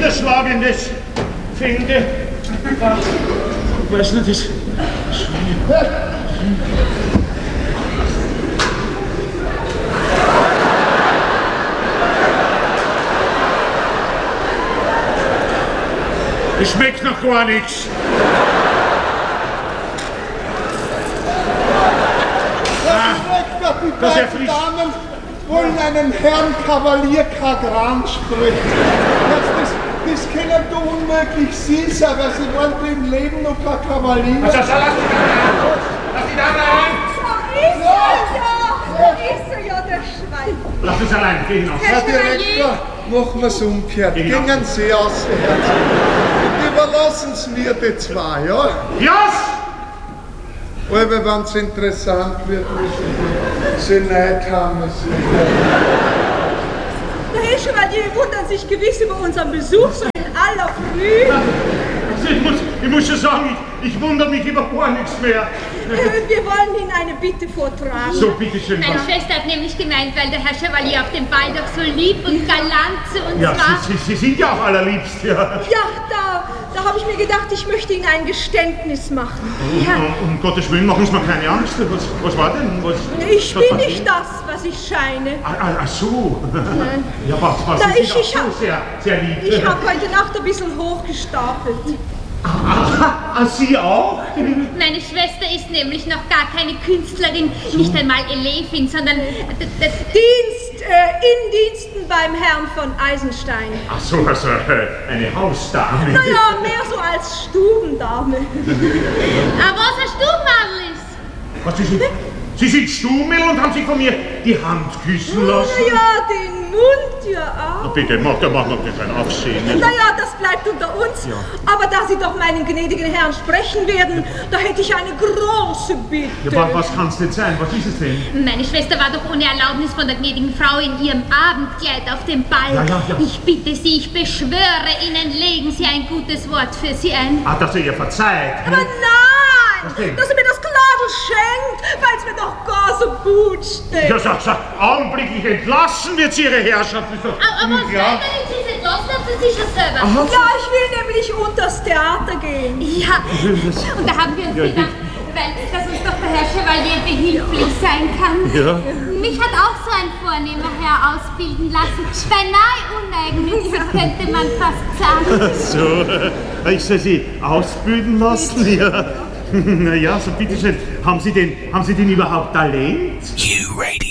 niederschlagendes finde. Ich weiß nicht, das... Es schmeckt noch gar nichts. Die beiden Damen wollen einen Herrn Kavalier Kagran sprechen. Das können doch unmöglich Sie sein, weil Sie waren im Leben noch kein Kavalier. Also, lass die Dame rein! Da ist er ja, der Schwein. Lass uns allein, geh hinaus. Herr Direktor, machen wir es umgekehrt. Gingen Sie aus, Herr. Und überlassen Sie mir die zwei, ja? Yes! Aber wenn es interessant wird, müssen Sie Neid haben. Der Herr Chevalier wundert sich gewiss über unseren Besuch so in aller Früh. Also ich muss schon sagen, ich wundere mich über gar nichts mehr. Wir wollen Ihnen eine Bitte vortragen. So, bitteschön. Meine Schwester hat nämlich gemeint, weil der Herr Chevalier auf dem Ball doch so lieb und galant zu uns war. Sie sind ja auch allerliebst, ja. Ja, da habe ich mir gedacht, ich möchte Ihnen ein Geständnis machen. Um Gottes Willen, machen Sie mir keine Angst. Was war denn? Ich bin nicht das, was ich scheine. Ach so. Nein. Ja, was Na, Sie ich sind auch so sehr lieb. Ich habe heute Nacht ein bisschen hochgestapelt. Sie auch? Meine Schwester ist nämlich noch gar keine Künstlerin, nicht einmal Elefin, sondern in Diensten beim Herrn von Eisenstein. Ach so, also eine Hausdame. Naja, mehr so als Stubendame. Aber was ein Stubenmadel ist. Was, Sie sind Stummel und haben sich von mir die Hand küssen lassen? Ja, den Mund ja auch. Bitte, mach doch kein Aufsehen. Naja, das bleibt unter uns. Ja. Aber da Sie doch meinen gnädigen Herrn sprechen werden, da hätte ich eine große Bitte. Ja, was kann es denn sein? Was ist es denn? Meine Schwester war doch ohne Erlaubnis von der gnädigen Frau in ihrem Abendkleid auf dem Ball. Ja. Ich bitte Sie, ich beschwöre Ihnen, legen Sie ein gutes Wort für sie ein. Dass er ihr verzeiht. Aber nein, dass er mir das Gladel schenkt, weil es mir doch gar so gut steht. Ja, sag, augenblicklich entlassen wird sie ihre Herrschaft. Aber was selber nicht, Sie sind entlassen, haben Sie sicher selber. Aha. Ja, ich will nämlich unters Theater gehen. Ja, und da haben wir uns gedacht, dass uns doch der Herr Chevalier behilflich sein kann. Ja. Mich hat auch so ein vornehmer Herr ausbilden lassen. Beinahe uneigennützig, könnte man fast sagen. So, ich soll Sie ausbilden lassen, ja. Na ja, so bitteschön. Haben Sie denn überhaupt Talent? You Radio.